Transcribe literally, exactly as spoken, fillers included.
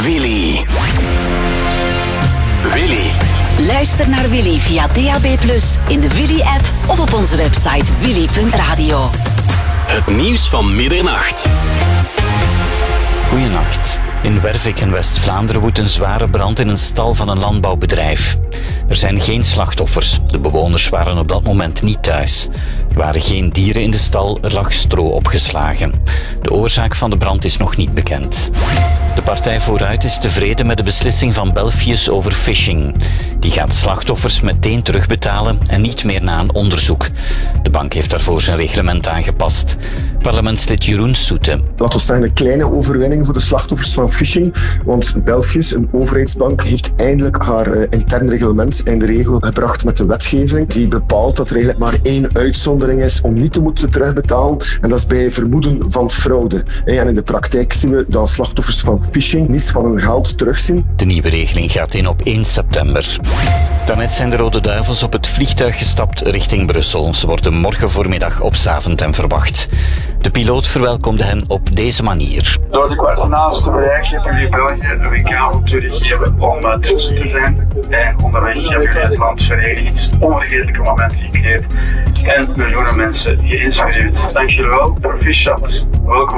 Willy. Willy. Luister naar Willy via D A B plus, in de Willy-app of op onze website willy punt radio. Het nieuws van middernacht. Goeienacht. In Wervik in West-Vlaanderen woedt een zware brand in een stal van een landbouwbedrijf. Er zijn geen slachtoffers. De bewoners waren op dat moment niet thuis. Er waren geen dieren in de stal, er lag stro opgeslagen. De oorzaak van de brand is nog niet bekend. De partij Vooruit is tevreden met de beslissing van Belfius over phishing. Die gaat slachtoffers meteen terugbetalen en niet meer na een onderzoek. De bank heeft daarvoor zijn reglement aangepast. Parlementslid Jeroen Soete. Laten we zeggen een kleine overwinning voor de slachtoffers van phishing, want Belfius, een overheidsbank, heeft eindelijk haar uh, intern reglement in de regel gebracht met de wetgeving. Die bepaalt dat er eigenlijk maar één uitzondering is om niet te moeten terugbetalen, en dat is bij vermoeden van fraude. En in de praktijk zien we dat slachtoffers van phishing niets van hun geld terugzien. De nieuwe regeling gaat in op één september. Daarnet zijn de Rode Duivels op het vliegtuig gestapt richting Brussel. Ze worden morgen voormiddag op Zaventem verwacht. De piloot verwelkomde hen op deze manier. Door de kwartiernaast te bereiken hebben jullie België een W K-optour gegeven om uh, tussen te zijn. En onderweg hebben jullie het land verenigd, onvergetelijke momenten gecreëerd en miljoenen mensen geïnspireerd. Dank jullie wel, proficiat. Welkom.